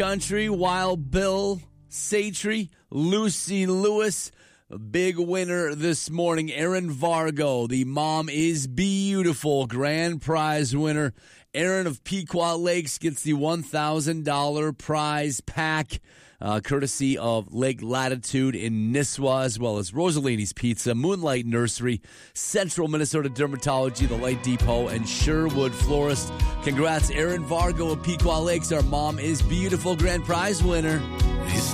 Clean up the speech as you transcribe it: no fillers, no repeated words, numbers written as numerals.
Country, Wild Bill, Satry, Lucy Lewis. A big winner this morning, Erin Vargo, the Mom is Beautiful grand prize winner. Erin of Pequot Lakes gets the $1,000 prize pack, courtesy of Lake Latitude in Nisswa, as well as Rosalini's Pizza, Moonlight Nursery, Central Minnesota Dermatology, The Light Depot, and Sherwood Florist. Congrats, Erin Vargo of Pequot Lakes, our Mom is Beautiful grand prize winner.